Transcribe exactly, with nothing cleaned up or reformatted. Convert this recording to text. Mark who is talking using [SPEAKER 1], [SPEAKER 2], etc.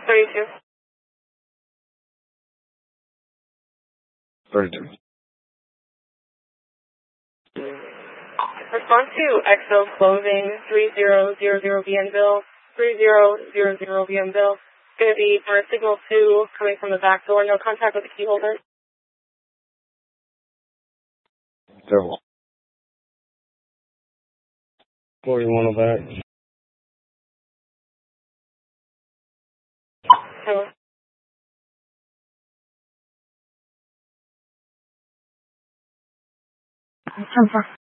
[SPEAKER 1] thirty-two.
[SPEAKER 2] thirty-two.
[SPEAKER 1] Response to X O closing three zero zero zero Bienville, three zero zero zero Bienville. It's going to be for signal two coming from the back door. No contact with the key holder.
[SPEAKER 2] Devil. forty-one on back.
[SPEAKER 1] Hello.
[SPEAKER 3] ten four.